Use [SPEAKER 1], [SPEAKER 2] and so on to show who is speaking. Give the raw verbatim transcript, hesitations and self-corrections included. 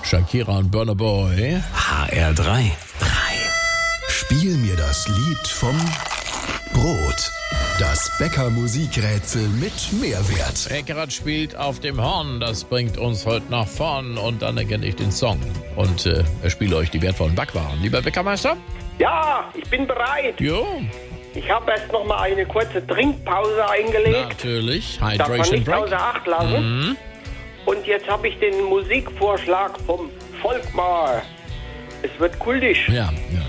[SPEAKER 1] Shakira und Burna Boy.
[SPEAKER 2] H R drei.
[SPEAKER 3] Spiel mir das Lied vom Brot. Das Bäcker-Musikrätsel mit Mehrwert.
[SPEAKER 1] Eckerath spielt auf dem Horn, das bringt uns heute nach vorn und dann erkenne ich den Song. Und äh, er spielt euch die wertvollen Backwaren. Lieber Bäckermeister?
[SPEAKER 4] Ja, ich bin bereit.
[SPEAKER 1] Jo.
[SPEAKER 4] Ich habe erst noch mal eine kurze Trinkpause eingelegt.
[SPEAKER 1] Natürlich.
[SPEAKER 4] Darf man
[SPEAKER 1] Hydration
[SPEAKER 4] nicht
[SPEAKER 1] Break.
[SPEAKER 4] außer Acht lassen.
[SPEAKER 1] Mhm.
[SPEAKER 4] Und jetzt habe ich den Musikvorschlag vom Volkmar. Es wird kultisch.
[SPEAKER 1] Ja, ja.